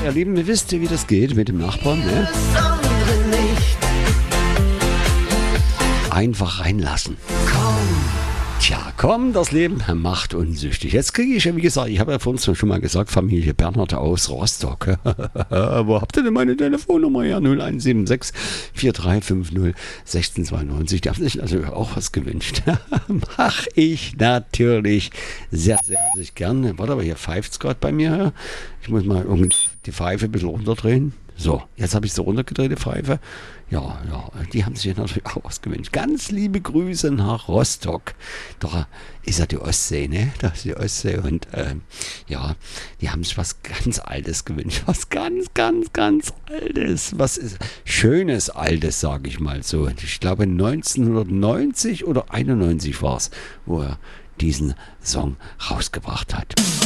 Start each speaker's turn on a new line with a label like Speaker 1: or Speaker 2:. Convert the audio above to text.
Speaker 1: ihr Lieben, wisst ihr, wie das geht mit dem Nachbarn, ne? Einfach reinlassen. Tja, komm, das Leben macht unsüchtig. Jetzt kriege ich ja, wie gesagt, ich habe ja vorhin schon mal gesagt, Familie Bernhard aus Rostock. Wo habt ihr denn meine Telefonnummer? Ja, 0176 4350 1692. Die haben sich also auch was gewünscht. Mach ich natürlich sehr, sehr gerne. Warte, aber hier pfeift es gerade bei mir. Ich muss mal die Pfeife ein bisschen runterdrehen. So, jetzt habe ich so runtergedreht, die Pfeife. Ja, die haben sich natürlich auch was gewünscht. Ganz liebe Grüße nach Rostock. Doch ist ja die Ostsee, ne? Das ist die Ostsee und ja, die haben sich was ganz Altes gewünscht. Was ganz, ganz, ganz Altes. Was ist Schönes Altes, sage ich mal so. Ich glaube 1990 oder 91 war es, wo er diesen Song rausgebracht hat.